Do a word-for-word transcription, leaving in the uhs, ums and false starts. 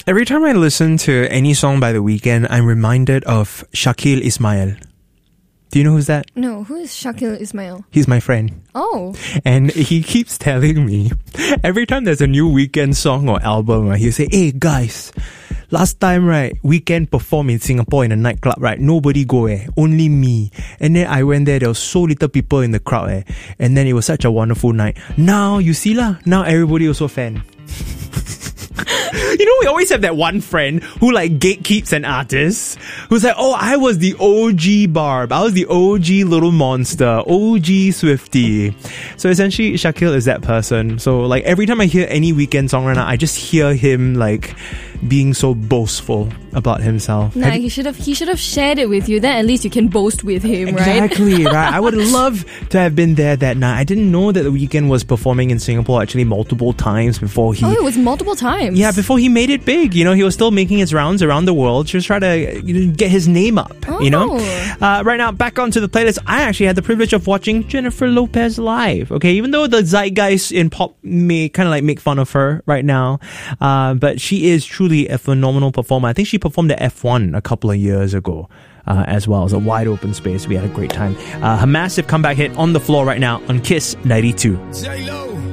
Every time I listen to any song by The Weeknd, I'm reminded of Shakil Ismail. Do you know who's that? No, who is Shakil Ismail? He's my friend. Oh. And he keeps telling me, every time there's a new Weeknd song or album, right, he'll say, hey guys, last time, right, Weeknd performed in Singapore in a nightclub, right? Nobody go, eh? Only me. And then I went there, there was so little people in the crowd, eh? And then it was such a wonderful night. Now, you see lah, now everybody also fan. You know, we always have that one friend who like gatekeeps an artist, who's like, oh, I was the O G Barb. I was the O G Little Monster, O G Swiftie. So essentially, Shakil is that person. So like every time I hear any Weeknd song right now, I just hear him like being so boastful about himself. Nah, he should have he should have shared it with you. Then at least you can boast with him, exactly, right? right. I would love to have been there that night. I didn't know that The Weeknd was performing in Singapore actually multiple times before he... Oh, it was multiple times? Yeah, before he made it big. You know, he was still making his rounds around the world, just trying to you know, get his name up, oh. you know? Uh, right now, back onto the playlist, I actually had the privilege of watching Jennifer Lopez live, okay? Even though the zeitgeist in pop may kind of like make fun of her right now, uh, but she is truly a phenomenal performer. I think she performed at F one a couple of years ago uh, as well. It was a wide open space. We had a great time. Uh, her massive comeback hit on the floor right now on Kiss ninety-two. J-Lo.